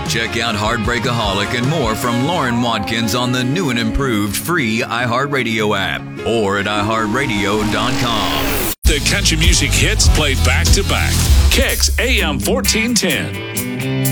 Check out Heartbreakaholic and more from Lauren Watkins on the new and improved free iHeartRadio app or at iHeartRadio.com. The country music hits played back to back. Kicks AM 1410.